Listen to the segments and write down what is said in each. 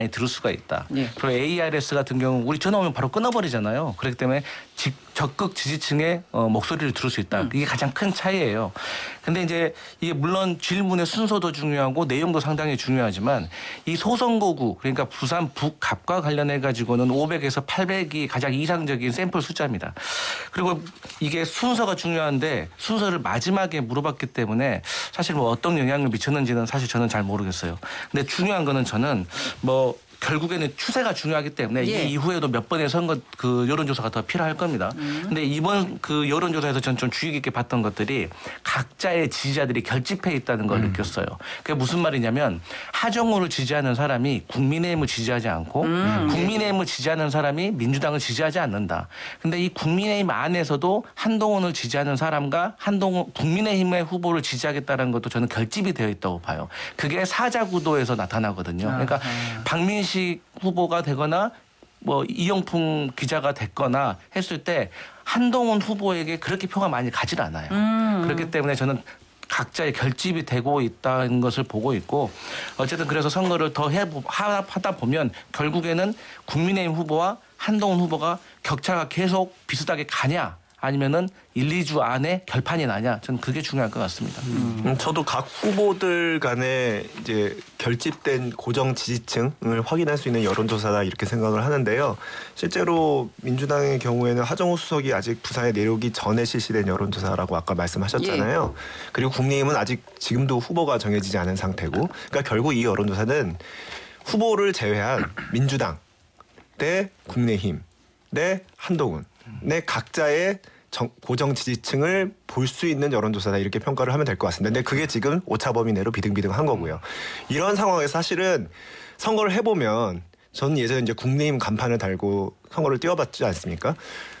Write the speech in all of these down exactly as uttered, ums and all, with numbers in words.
들을 수가 있다. 예. 그리고 에이아르에스 같은 경우 우리 전화 오면 바로 끊어버리잖아요. 그렇기 때문에 직, 적극 지지층의 어, 목소리를 들을 수 있다. 음. 이게 가장 큰 차이예요. 근데 이제 이게 물론 질문의 순서도 중요하고 내용도 상당히 중요하지만 이 소선거구 그러니까 부산 북갑과 관련해 가지고는 오백에서 팔백이 가장 이상적인 샘플 숫자입니다. 그리고 이게 순서가 중요한데 순서를 마지막에 물어봤기 때문에 사실 뭐 어떤 영향을 미쳤는지는 사실 저는 잘 모르겠어요. 근데 중요한 거는 저는 뭐 결국에는 추세가 중요하기 때문에 예. 이 이후에도 몇 번의 선거 그 여론조사가 더 필요할 겁니다. 음. 근데 이번 그 여론조사에서 전 좀 주의 깊게 봤던 것들이 각자의 지지자들이 결집해 있다는 걸 음. 느꼈어요. 그게 무슨 말이냐면 하정우를 지지하는 사람이 국민의힘을 지지하지 않고 음. 국민의힘을 지지하는 사람이 민주당을 지지하지 않는다. 근데 이 국민의힘 안에서도 한동훈을 지지하는 사람과 한동훈 국민의힘의 후보를 지지하겠다는 것도 저는 결집이 되어 있다고 봐요. 그게 사자구도에서 나타나거든요. 그러니까 아하. 박민식 후보가 되거나 뭐 이영풍 기자가 됐거나 했을 때 한동훈 후보에게 그렇게 표가 많이 가질 않아요. 음. 그렇기 때문에 저는 각자의 결집이 되고 있다는 것을 보고 있고 어쨌든 그래서 선거를 더 해, 하다 보면 결국에는 국민의힘 후보와 한동훈 후보가 격차가 계속 비슷하게 가냐 아니면은 일, 이 주 안에 결판이 나냐 저는 그게 중요할 것 같습니다. 음. 음, 저도 각 후보들 간에 이제 결집된 고정 지지층을 확인할 수 있는 여론조사다 이렇게 생각을 하는데요. 실제로 민주당의 경우에는 하정우 수석이 아직 부산에 내려오기 전에 실시된 여론조사라고 아까 말씀하셨잖아요. 예. 그리고 국민의힘은 아직 지금도 후보가 정해지지 않은 상태고 그러니까 결국 이 여론조사는 후보를 제외한 민주당 대 국민의힘 대 한동훈 내 각자의 정, 고정 지지층을 볼 수 있는 여론조사다 이렇게 평가를 하면 될 것 같습니다. 근데 그게 지금 오차 범위 내로 비등비등한 거고요. 이런 상황에서 사실은 선거를 해보면 저는 예전에 이제 국민의힘 간판을 달고 선거를 뛰어봤지 않습니까?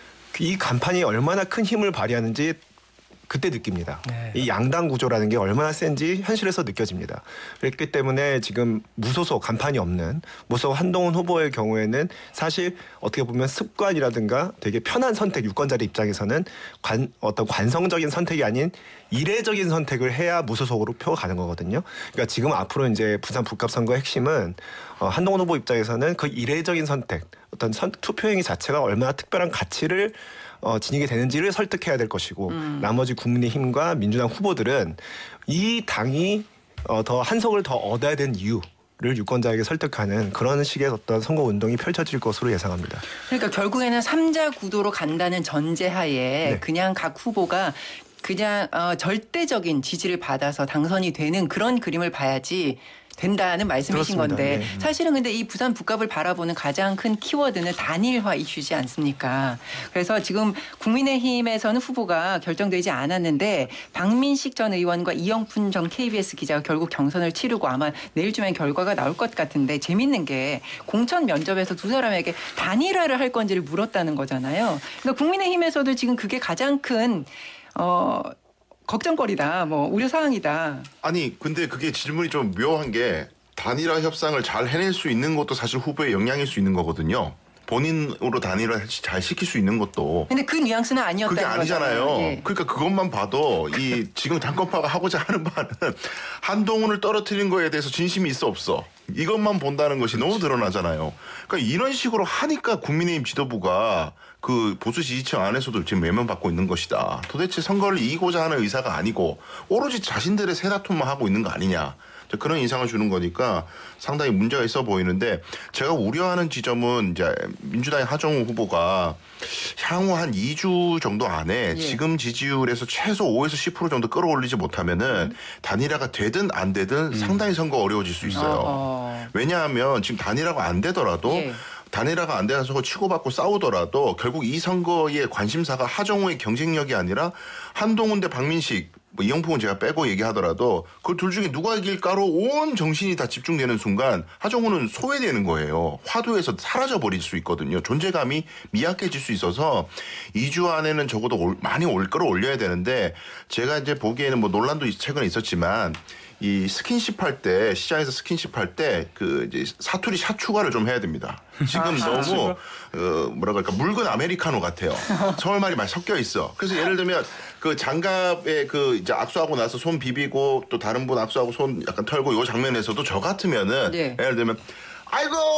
이 간판이 얼마나 큰 힘을 발휘하는지 그때 느낍니다. 네. 이 양당 구조라는 게 얼마나 센지 현실에서 느껴집니다. 그렇기 때문에 지금 무소속 간판이 없는 무소속 한동훈 후보의 경우에는 사실 어떻게 보면 습관이라든가 되게 편한 선택 유권자들 입장에서는 관, 어떤 관성적인 선택이 아닌 이례적인 선택을 해야 무소속으로 표가 가는 거거든요. 그러니까 지금 앞으로 이제 부산 북갑 선거의 핵심은 어, 한동훈 후보 입장에서는 그 이례적인 선택 어떤 선, 투표 행위 자체가 얼마나 특별한 가치를 어, 지니게 되는지를 설득해야 될 것이고 음. 나머지 국민의힘과 민주당 후보들은 이 당이 어, 더 한석을 더 얻어야 된 이유를 유권자에게 설득하는 그런 식의 어떤 선거 운동이 펼쳐질 것으로 예상합니다. 그러니까 결국에는 삼자 구도로 간다는 전제하에 네. 그냥 각 후보가 그냥 어, 절대적인 지지를 받아서 당선이 되는 그런 그림을 봐야지 된다는 말씀이신 그렇습니다. 건데 네. 사실은 근데 이 부산 북갑을 바라보는 가장 큰 키워드는 단일화 이슈지 않습니까? 그래서 지금 국민의힘에서는 후보가 결정되지 않았는데 박민식 전 의원과 이영푼 전 케이비에스 기자가 결국 경선을 치르고 아마 내일쯤엔 결과가 나올 것 같은데 재밌는 게 공천 면접에서 두 사람에게 단일화를 할 건지를 물었다는 거잖아요. 그러니까 국민의힘에서도 지금 그게 가장 큰 어. 걱정거리다, 뭐 우려 사항이다. 아니 근데 그게 질문이 좀 묘한 게 단일화 협상을 잘 해낼 수 있는 것도 사실 후보의 역량일 수 있는 거거든요. 본인으로 단일화 잘 시킬 수 있는 것도. 근데 그 뉘앙스는 아니었다는 그게 아니잖아요. 거잖아요. 예. 그러니까 그것만 봐도 이 지금 당권파가 하고자 하는 바는 한동훈을 떨어뜨린 거에 대해서 진심이 있어 없어. 이것만 본다는 것이 너무 드러나잖아요. 그러니까 이런 식으로 하니까 국민의힘 지도부가 그 보수 지지층 안에서도 지금 외면받고 있는 것이다. 도대체 선거를 이기고자 하는 의사가 아니고 오로지 자신들의 세다툼만 하고 있는 거 아니냐. 그런 인상을 주는 거니까 상당히 문제가 있어 보이는데 제가 우려하는 지점은 이제 민주당의 하정우 후보가 향후 한 이 주 정도 안에 예. 지금 지지율에서 최소 오에서 십 퍼센트 정도 끌어올리지 못하면은 단일화가 되든 안 되든 상당히 선거 어려워질 수 있어요. 어. 왜냐하면 지금 단일화가 안 되더라도 예. 단일화가 안 돼서 치고받고 싸우더라도 결국 이 선거의 관심사가 하정우의 경쟁력이 아니라 한동훈 대 박민식 뭐 이영풍은 제가 빼고 얘기하더라도 그 둘 중에 누가 이길까로 온 정신이 다 집중되는 순간 하정우는 소외되는 거예요. 화두에서 사라져버릴 수 있거든요. 존재감이 미약해질 수 있어서 이 주 안에는 적어도 올, 많이 올 끌어올려야 되는데 제가 이제 보기에는 뭐 논란도 최근에 있었지만 이 스킨십 할 때 시장에서 스킨십 할 때 그 이제 사투리 샷 추가를 좀 해야 됩니다. 지금 너무 어 뭐라 그럴까 묽은 아메리카노 같아요. 서울말이 많이 섞여 있어. 그래서 예를 들면 그 장갑에 그 이제 악수하고 나서 손 비비고 또 다른 분 악수하고 손 약간 털고 요 장면에서도 저 같으면은 네. 예를 들면 아이고